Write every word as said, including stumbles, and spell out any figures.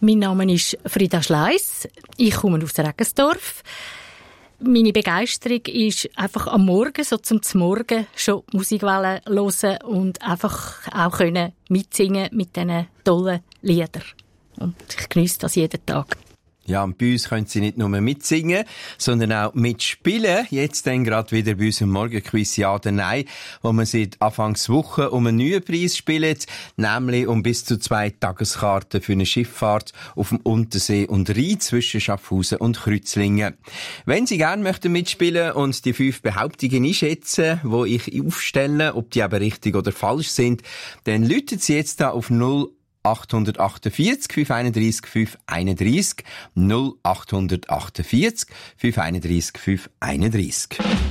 Mein Name ist Frieda Schleiss. Ich komme aus Regensdorf. Meine Begeisterung ist einfach am Morgen, so zum Morgen schon Musik hören und einfach auch können mitsingen mit diesen tollen Liedern. Und ich geniesse das jeden Tag. Ja, und bei uns können Sie nicht nur mitsingen, sondern auch mitspielen. Jetzt dann gerade wieder bei unserem Morgenquiz «Ja oder Nein», wo wir seit Anfangswoche um einen neuen Preis spielen, nämlich um bis zu zwei Tageskarten für eine Schifffahrt auf dem Untersee und Rhein zwischen Schaffhausen und Kreuzlingen. Wenn Sie gerne möchten mitspielen und die fünf Behauptungen einschätzen, die ich aufstelle, ob die aber richtig oder falsch sind, dann läuten Sie jetzt da auf null acht acht vier, fünf eins drei, fünf eins drei, null acht acht vier, fünf eins drei, fünf eins drei.